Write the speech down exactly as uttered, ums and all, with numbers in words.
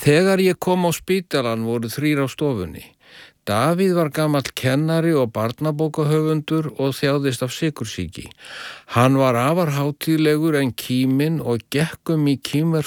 Þegar ég kom á spítalann voru þrír á stofunni. Davíð var gamall kennari og barnabókahöfundur og þjáðist af sykursýki. Hann var afar hátíðlegur en kíminn og gekk um í kínversk